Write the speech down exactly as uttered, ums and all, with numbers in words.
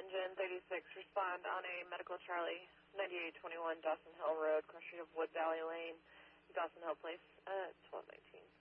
engine thirty-six, respond on a medical Charlie, ninety-eight twenty-one Dawson Hill Road, cross street of Woods Alley Lane, Dawson Hill Place, uh, twelve nineteen.